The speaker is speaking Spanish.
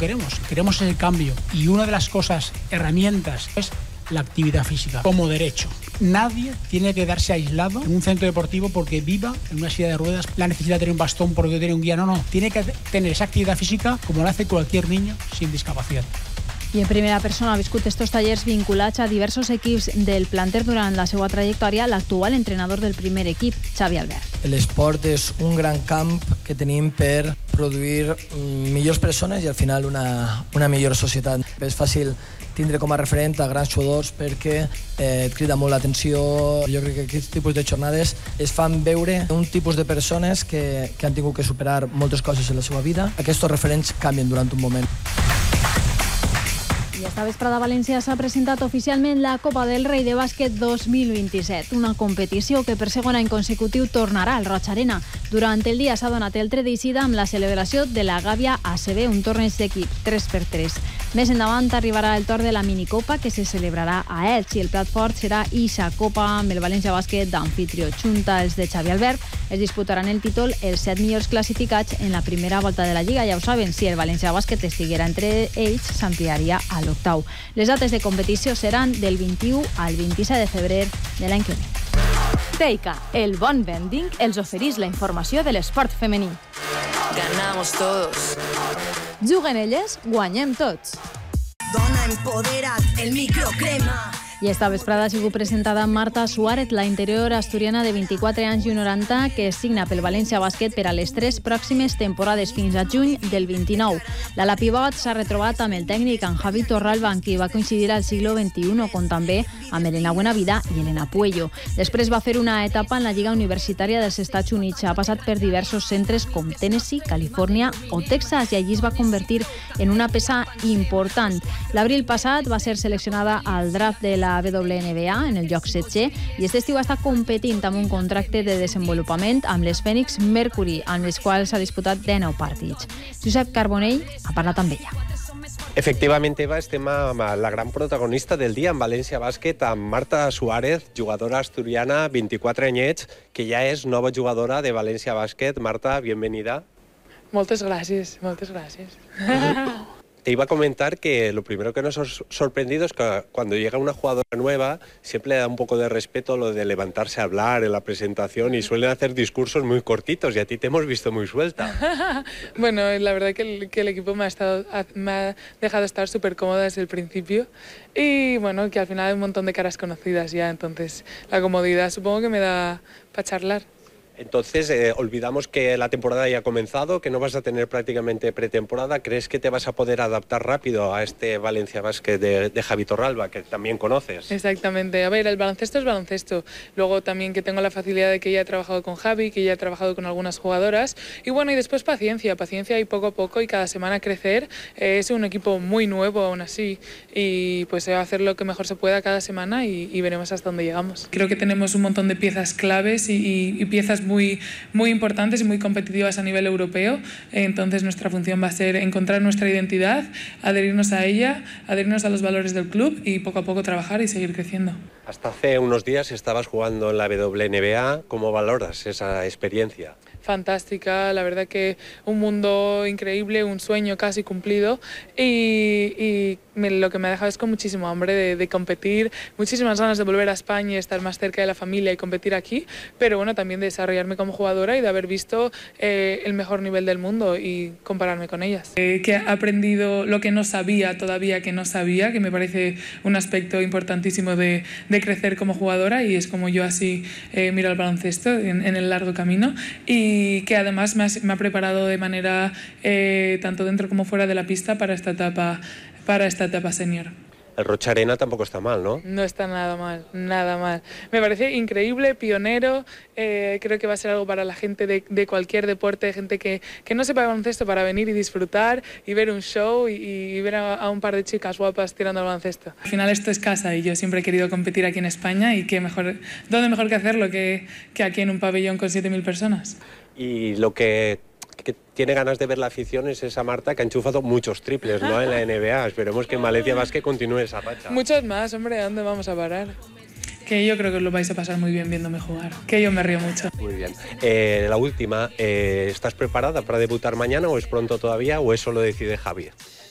queremos el cambio. Y una de las herramientas es la actividad física como derecho. Nadie tiene que quedarse aislado en un centro deportivo porque viva en una silla de ruedas, la necesidad de tener un bastón porque tiene un guía. No, tiene que tener esa actividad física como la hace cualquier niño sin discapacidad. I en primera persona ha viscut estos tallers vinculats a diversos equips del planter durant la seva trajectòria l'actual entrenador del primer equip, Xavi Albert. L'esport és un gran camp que tenim per produir millors persones i al final una millor societat. És fàcil tindre com a referent a grans jugadors perquè et crida molt l'atenció. Jo crec que aquest tipus de jornades es fan veure un tipus de persones que han tingut que superar moltes coses en la seva vida. Aquests referents canvien durant un moment. I esta vesprada a València s'ha presentat oficialment la Copa del Rei de Bàsquet 2027, una competició que per segon any consecutiu tornarà al Roig Arena. Durant el dia s'ha donat el tret d'eixida amb la celebració de la Gàbia ACB, un torneig d'equip 3x3. Més endavant arribarà el torn de la minicopa que se celebrarà a Elx i el plat fort serà eixa Copa amb el València Bàsquet d'anfitrió. Junta els de Xavi Albert es disputaran el títol els 7 millors classificats en la primera volta de la Lliga. Ja ho saben, si el València Bàsquet estiguera entre ells, s'ampliaria a l'octau. Les dates de competició seran del 21 al 27 de febrer de l'any que ve. Teica, el bon vending, els oferís la informació de l'esport femení. Ganamos todos. Juguen elles, guanyem tots. Dona empodera't, el microcrema. I esta vesprada ha sigut presentada Marta Suárez, la interior asturiana de 24 anys i 90, que es signa pel València Bàsquet per a les 3 pròximes temporades fins a juny del 29. L'ala pivot s'ha retrobat amb el tècnic en Javi Torralba, amb qui va coincidir al siglo XXI, com també amb Elena Buenavida i Elena Puello. Després va fer una etapa en la Lliga Universitària dels Estats Units. Ha passat per diversos centres com Tennessee, Califòrnia o Texas i allí es va convertir en una peça important. L'abril passat va ser seleccionada al draft de la WNBA en el lloc 7è i aquest estiu està competint amb un contracte de desenvolupament amb les Phoenix Mercury, amb les quals s'ha disputat 19 partits. Josep Carbonell ha parlat amb ella. Efectivament, Eva, estem amb la gran protagonista del dia en València Bàsquet, amb Marta Suárez, jugadora asturiana, 24 anyets, que ja és nova jugadora de València Bàsquet. Marta, bienvenida. Moltes gràcies, moltes gràcies. Te iba a comentar que lo primero que nos ha sorprendido es que cuando llega una jugadora nueva siempre le da un poco de respeto lo de levantarse a hablar en la presentación y suelen hacer discursos muy cortitos y a ti te hemos visto muy suelta. Bueno, la verdad que el equipo me ha dejado estar súper cómoda desde el principio y bueno, que al final hay un montón de caras conocidas ya, entonces la comodidad supongo que me da para charlar. Entonces, olvidamos que la temporada ya ha comenzado, que no vas a tener prácticamente pretemporada. ¿Crees que te vas a poder adaptar rápido a este Valencia Bàsquet de Javi Torralba, que también conoces? Exactamente. A ver, el baloncesto es baloncesto. Luego también que tengo la facilidad de que ya he trabajado con Javi, que ya he trabajado con algunas jugadoras. Y bueno, y después paciencia y poco a poco y cada semana crecer. Es un equipo muy nuevo aún así y pues hacer lo que mejor se pueda cada semana y veremos hasta dónde llegamos. Creo que tenemos un montón de piezas claves y piezas muy importantes y muy competitivas a nivel europeo. Entonces nuestra función va a ser encontrar nuestra identidad, adherirnos a ella, adherirnos a los valores del club y poco a poco trabajar y seguir creciendo. Hasta hace unos días estabas jugando en la WNBA. ¿Cómo valoras esa experiencia? Fantástica, la verdad que un mundo increíble, un sueño casi cumplido y lo que me ha dejado es con muchísimo hambre de competir, muchísimas ganas de volver a España y estar más cerca de la familia y competir aquí, pero bueno, también de desarrollarme como jugadora y de haber visto el mejor nivel del mundo y compararme con ellas. Que he aprendido lo que no sabía todavía, que me parece un aspecto importantísimo de crecer como jugadora y es como yo así miro al baloncesto en el largo camino y que además me ha preparado de manera tanto dentro como fuera de la pista para esta etapa senior. El Roig Arena tampoco está mal, ¿no? No está nada mal, nada mal. Me parece increíble, pionero, creo que va a ser algo para la gente de cualquier deporte, gente que no sepa de baloncesto para venir y disfrutar y ver un show y ver a un par de chicas guapas tirando al baloncesto. Al final esto es casa y yo siempre he querido competir aquí en España y ¿dónde mejor que hacerlo que aquí en un pabellón con 7.000 personas? Y lo que tiene ganas de ver la afición es esa Marta que ha enchufado muchos triples, ¿no? En la NBA. Esperemos que en Valencia Bàsquet continúe esa racha. Muchos más, hombre, ¿a dónde vamos a parar? Que yo creo que os lo vais a pasar muy bien viéndome jugar, que yo me río mucho. Muy bien. La última, ¿estás preparada para debutar mañana o es pronto todavía o eso lo decide Javi?